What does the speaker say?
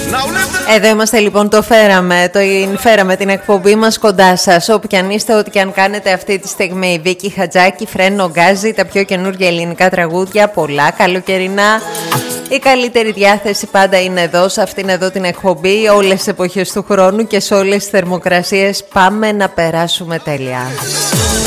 Εδώ είμαστε λοιπόν, φέραμε την εκπομπή μας κοντά σας. Όπου κι αν είστε, ό,τι κι αν κάνετε αυτή τη στιγμή. Βίκη Χατζάκη, Φρένο Γκάζι, τα πιο καινούργια ελληνικά τραγούδια, πολλά καλοκαιρινά. Η καλύτερη διάθεση πάντα είναι εδώ, σε αυτήν εδώ την εκπομπή. Όλες τις εποχές του χρόνου και σε όλες τις θερμοκρασίες. Πάμε να περάσουμε τέλεια.